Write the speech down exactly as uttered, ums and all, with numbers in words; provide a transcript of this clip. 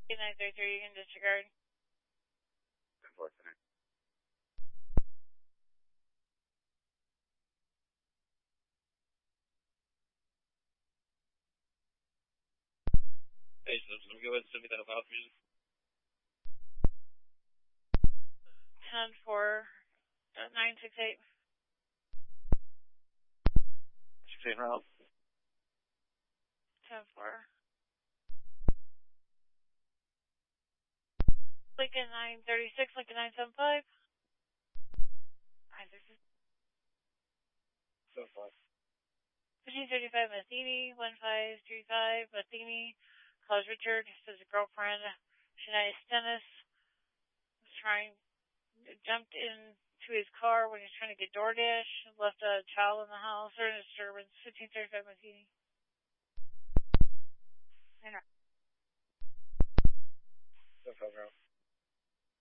nine thirty-three, you can disregard. Unfortunate. Hey, so let me go ahead and send me that file for you. ten four, nine six eight. six eight route. ten four. Lincoln nine thirty-six, Lincoln nine seven five. nine thirty-six. So far. fifteen thirty-five, Matheny, one five three five, Matheny. Calls Richard, says a girlfriend, Shania Stennis, was trying, jumped into his car when he was trying to get DoorDash, left a child in the house, or a disturbance. fifteen thirty-five, Matheny.